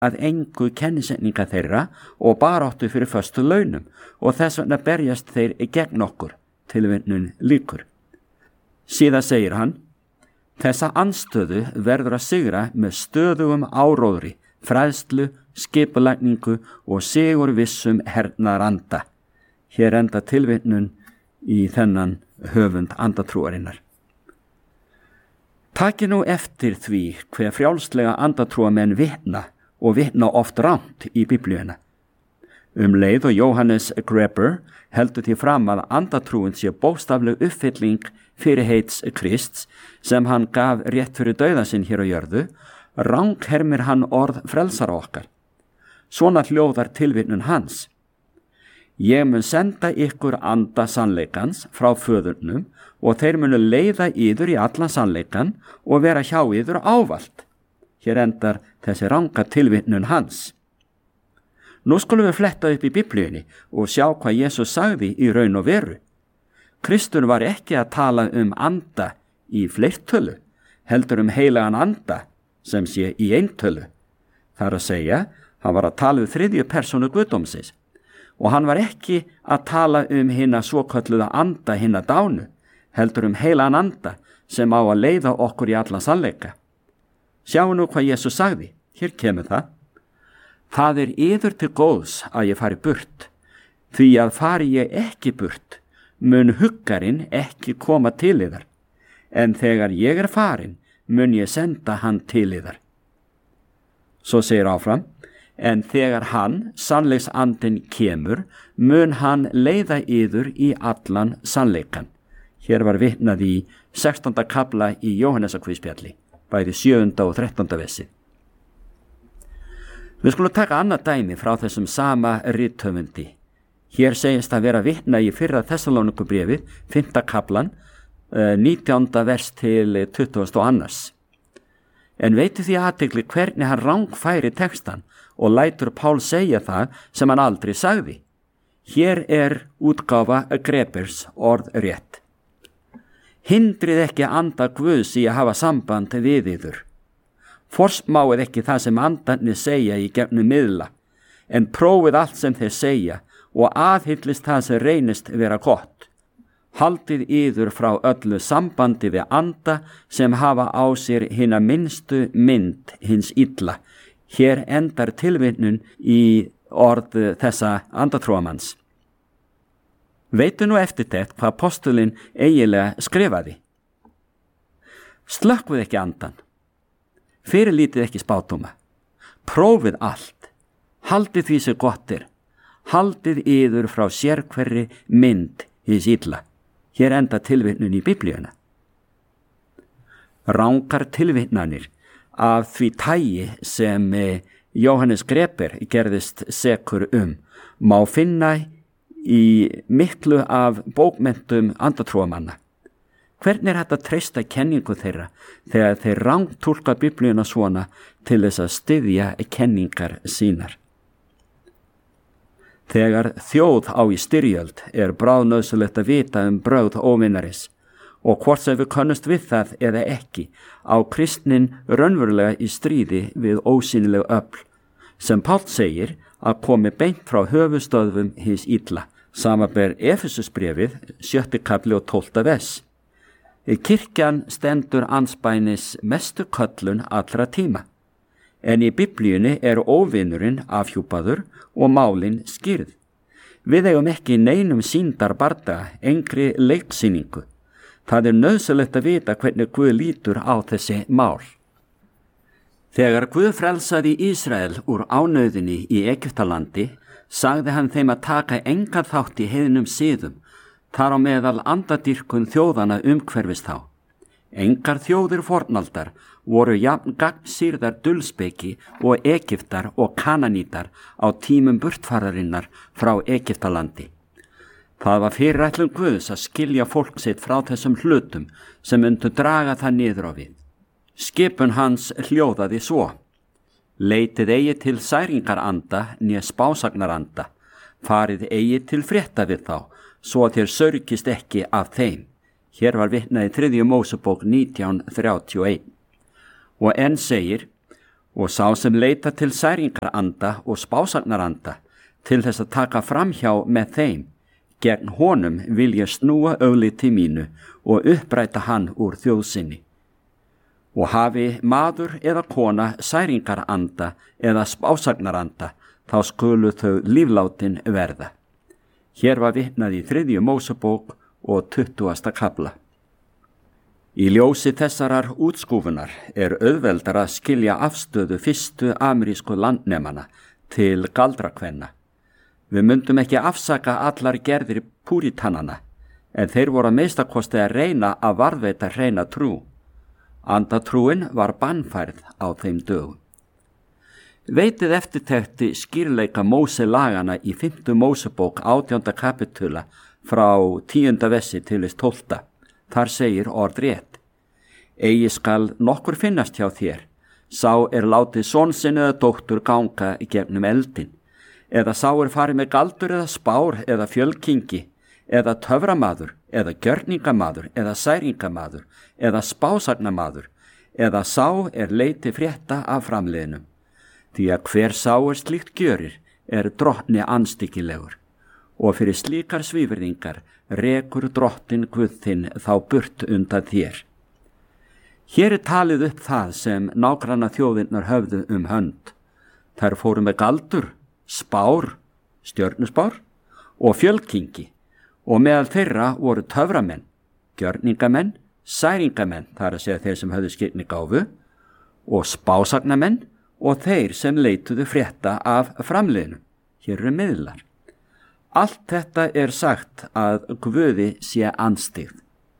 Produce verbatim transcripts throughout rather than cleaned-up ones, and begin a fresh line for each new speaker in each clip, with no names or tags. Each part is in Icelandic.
að engu kennisetninga þeirra og baráttu fyrir föstu launum og þess vegna berjast þeir gegn okkur, tilvitnun lýkur. Síðan segir hann, þessa anstöðu verður að sigra með stöðugum áróðri, fræðslu, skipulagningu og sigurvissum hernaðaranda. Hér enda tilvitnun í þennan höfund andatrúarinnar. Taki nú eftir því hver frjálslega andatrúamenn vitna og vitna oft rangt í Biblíuna. Um leið og Jóhannes Greber heldur því fram að andatrúin sé bókstafleg uppfylling fyrirheits Krists sem hann gaf rétt fyrir dauða sinn hér á jörðu, ranghermir hann orð frelsara okkar. Svona hljóðar tilvitnun hans. Ég mun senda ykkur anda sannleikans frá föðurnum og þeir munu leiða yður í allan sannleikan og vera hjá yður ávalt. Hér endar þessi ranga tilvitnun hans. Nú skulum við fletta upp í Biblíunni og sjá hvað Jesús sagði í raun og veru. Kristur var ekki að tala um anda í fleirtölu, heldur um heilagan anda sem sé í eintölu. Það er að segja, hann var að tala um þriðju persónu guðdómsins og hann var ekki að tala um hina svokölluða anda hina dánu, heldur um heilagan anda sem á að leiða okkur í allan sannleika. Sjáum nú hvað Jesús sagði, hér kemur það. Það er yður til góðs að ég fari burt, því að fari ég ekki burt, mun huggarinn ekki koma til yðar, en þegar ég er farin, mun ég senda hann til yðar. Svo segir áfram, en þegar hann, sannleiksandinn, kemur, mun hann leiða yður í allan sannleikan. Hér var vitnað í sextánda kafla í Jóhannesarkvíspjalli, bæði sjöunda og þrettánda vessið. Við skulum taka annað dæmi frá þessum sama rithöfundi. Hér segist að vera vitna í fyrra Þessalónikubréfið, fimmta kaflan, nítjánda vers til tuttugasta og annars. En veitu því athygli hvernig hann rangfæri textan og lætur Pál segja það sem hann aldrei sagði. Hér er útgáfa Grebers orð rétt. Hindrið ekki anda Guðs í að hafa samband við yður. Forsmáið ekki það sem andarnir segja í gegnum miðla, en prófið allt sem þeir segja og aðhyllist það sem reynist vera gott. Haldið yður frá öllu sambandi við anda sem hafa á sér hina minnstu mynd hins illa. Hér endar tilvitnun í orð þessa andatrúamanns. Veitu nú eftirtekt hvað apostulinn eiginlega skrifaði. Slökkvið ekki andan. Fyrirlítið ekki spádóma. Prófið allt. Haldið því sem gott er. Haldið yður frá sérhverri mynd hins illa. Hér enda tilvitnun í Biblíuna. Rangar tilvitnanir af því tægi sem Jóhannes Greber gerðist sekur um má finna í miklu af bókmenntum andatrúamanna. Hvernig er þetta að treysta kenningu þeirra þegar þeir rangtúlka Biblíuna svona til þess að styðja kenningar sínar? Þegar þjóð á í styrjöld er bráðnauðsynlegt að vita um brögð óvinnaris og hvort sem við könnumst við það eða ekki á kristnin raunverulega í stríði við ósýnileg öfl sem Páll segir að komi beint frá höfuðstöðvum hins illa, samanber Efesusbréfið sjötti kafli og tólfta vers. Kirkjan stendur andspænis mestu köllun allra tíma, en í Biblíunni er óvinurinn afhjúpaður og málin skýrð. Við eigum ekki neinum sýndar bardaga, engri leiksýningu. Það er nauðsynlegt að vita hvernig Guð lítur á þessi mál. Þegar Guð frelsaði Ísrael úr ánauðinni í Egyptalandi, sagði hann þeim að taka engan þátt í heiðnum siðum, þar á meðal andadýrkun þjóðana umhverfis þá. Engar þjóðir fornaldar voru jafn gagnsýrðar dulspeki og Egyptar og Kananítar á tímum burtfararinnar frá Egyptalandi. Það var fyrirætlun Guðs að skilja fólk sitt frá þessum hlutum sem myndu draga það niður á við. Skipun hans hljóðaði svo: Leitið eigi til særingaranda né spásagnaranda, farið eigi til frétta við þá, svo að þér sörgist ekki af þeim. Hér var vitnað í þriðju Mósebók nítján þrjátíu og eitt. Og enn segir: Og sá sem leita til særingaranda og spásagnaranda til þess að taka framhjá með þeim, gegn honum vil ég snúa augliti mínu og uppræta hann úr þjóðsinni. Og hafi maður eða kona særingaranda eða spásagnaranda, þá skulu þau líflátin verða. Hér var vitnað í þriðju Mósebók og tuttugasta kafla. Í ljósi þessarar útskúfunar er auðveldar að skilja afstöðu fyrstu amerísku landnemana til galdrakvenna. Við myndum ekki afsaka allar gerðir púritanana, en þeir voru að minnstakosti að reyna að varðveita hreina trú. Andatrúin var bannfærð á þeim dögum. Veitið eftirtekti skýrleika Móse lagana í fimmtu Mósebók átjánda kapitula frá tíunda vessi til þess tólfta. Þar segir orðrétt: Eigi skal nokkur finnast hjá þér, sá er látið son sinn eða dóttur ganga í gegnum eldin, eða sá er farið með galdur eða spár eða fjölkingi, eða töframaður, eða gjörningamaður, eða særingamaður, eða spásagnamaður, eða sá er leiti frétta af framliðnum. Því að hver sá er slíkt gjörir er drottni anstíkilegur, og fyrir slíkar svívirðingar rekur drottin Guð þinn þá burt undan þér. Hér er talið upp það sem nágranna þjóðirnar höfðu um hönd. Þær fóru með galdur, spár, stjörnuspár og fjölkingi, og meðal þeirra voru töframenn, gjörningamenn, særingamenn, þar að segja þeir sem höfðu skyggnigáfu, og spásagnamenn og þeir sem leituðu frétta af framliðnum. Hér eru miðlar. Allt þetta er sagt að Guði sé anstigð.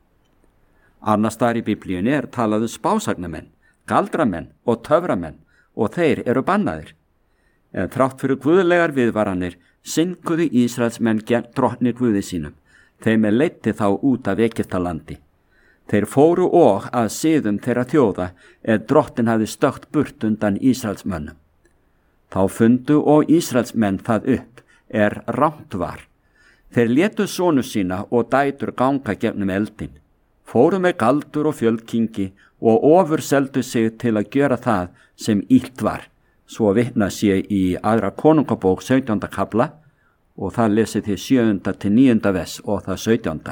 Annars staðar í Biblíunni er talaðu spásagnamenn, galdramenn og töframenn, og þeir eru bannaðir. En þrátt fyrir guðlegar viðvaranir synguðu Ísraelsmenn gegn drottni Guði sínum, þeim er leiddi þá út af Egyptalandi. Þeir fóru og að siðum þeirra þjóða er drottin hafði stökkt burt undan Ísraelsmönnum. Þá fundu og Ísraelsmenn það upp er rangt var. Þeir létu sonu sína og dætur ganga gegnum eldin, fóru með galdur og fjölkingi og ofurseldu sig til að gjöra það sem illt var. Svo vitna sé í aðra konungabók sautjánda kafla og það lesið til sjöunda til níunda vers og það sautjánda.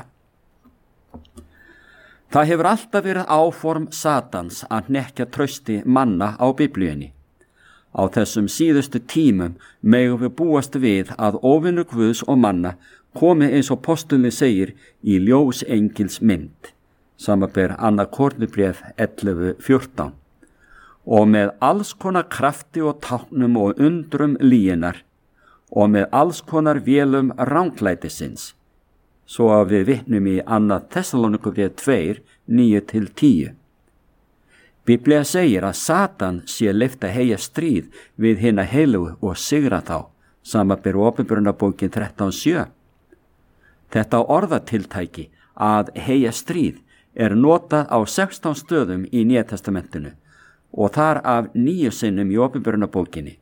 Það hefur alltaf verið áform Satans að hnekkja trausti manna á Biblíunni. Á þessum síðustu tímum megum við búast við að óvinur Guðs og manna komi eins og postulinn segir í ljós engils mynd, samanber annað Kornubréf ellefu fjórtán, og með alls konar krafti og táknum og undrum lýinar, og með alls konar vélum ranglætisins, svo að við vitnum í annað Þessaloníkubréf tvö, níu til tíu. Biblía segir að Satan sé leyft að heyja stríð við hina heilugu og sigra þá, samanber Opinberunarbókin þrettán sjö. Þetta orðatiltæki að heyja stríð er notað á sextán stöðum í Nýja testamentinu og þar af níu sinnum í Opinberunarbókinni.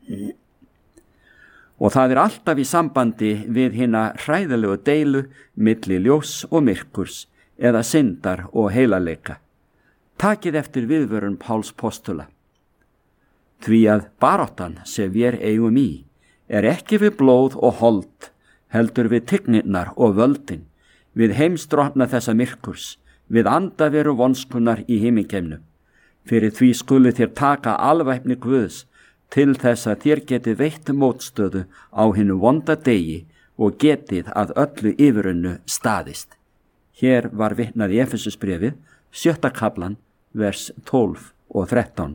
Og það er alltaf í sambandi við hina hræðilegu deilu milli ljós og myrkurs eða syndar og heilaleika. Takið eftir viðvörun Páls postula. Því að baráttan sem við eigum í er ekki við blóð og hold, heldur við tignirnar og völdin, við heimsdrottna þessa myrkurs, við andaveru vonskunnar í himingeimnum. Fyrir því skulu þér taka alvæpni Guðs til þess að þér getið veitt mótstöðu á hinu vonda degi og getið að öllu yfirunnu staðist. Hér var vitnað í Efesusbréfið, sjötta kaflan, vers tólf og þrettán.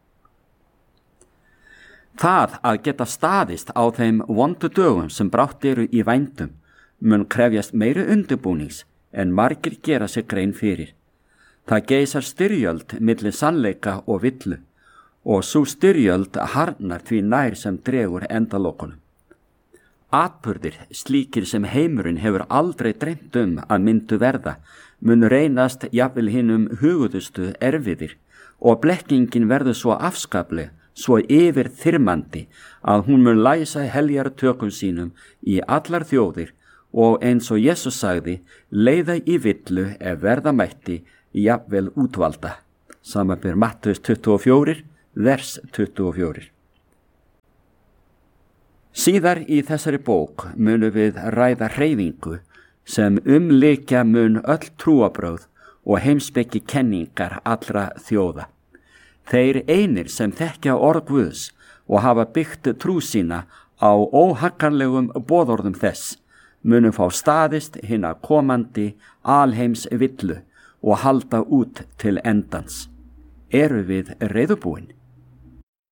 Það að geta staðist á þeim vondu dögum sem brátt eru í vændum mun krefjast meiri undirbúnings en margir gera sig grein fyrir. Það geisar styrjöld milli sannleika og villu og sú styrjöld harnar því nær sem dregur endalokunum. Atburðir slíkir sem heimurinn hefur aldrei dreymt um að myndu verða mun reynast jafnvel hinum huguðustu erfiðir og blekkingin verður svo afskapleg, svo yfir þyrmandi að hún mun læsa heljar tökum sínum í allar þjóðir og eins og Jesús sagði, leiða í villu ef verða mætti jafnvel útvalda. Samanber Mattheus tuttugu og fjögur, vers tuttugu og fjögur. Síðar í þessari bók munum við ræða hreyfingu sem umlykja mun öll trúabrögð og heimspeki kenningar allra þjóða. Þeir einir sem þekkja orð Guðs og hafa byggt trú sína á óhagganlegum boðorðum þess, munum fá staðist hina komandi alheims villu og halda út til endans. Eru við reiðubúin?